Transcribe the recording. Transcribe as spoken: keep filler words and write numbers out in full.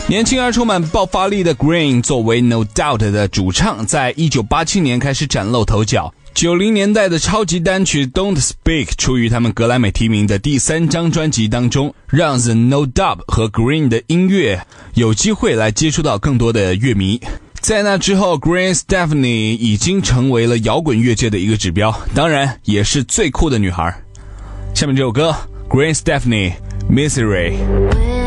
年轻而充满爆发力的 Green 作为 No Doubt 的主唱，在一九八七年开始崭露头角。九零年代的超级单曲 Don't Speak 出于他们格莱美提名的第三张专辑当中，让 The No Doubt 和 Green 的音乐有机会来接触到更多的乐迷。在那之后 Gwen Stefani 已经成为了摇滚乐界的一个指标，当然也是最酷的女孩。下面这首歌 Gwen Stefani Misery。